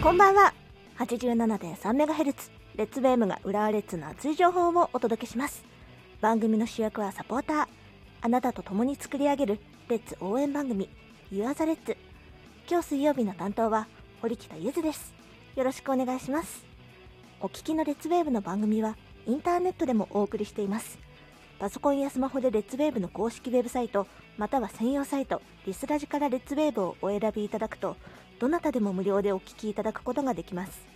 こんばんは。 87.3MHz レッツベームが浦和レッズの熱い情報をお届けします。番組の主役はサポーター、あなたと共に作り上げるレッツ応援番組 You Are the Reds。 今日水曜日の担当は堀北ゆずです。よろしくお願いします。お聞きのレッツベームの番組はインターネットでもお送りしています。パソコンやスマホでレッツウェーブの公式ウェブサイトまたは専用サイトリスラジからレッツウェーブをお選びいただくと、どなたでも無料でお聞きいただくことができます。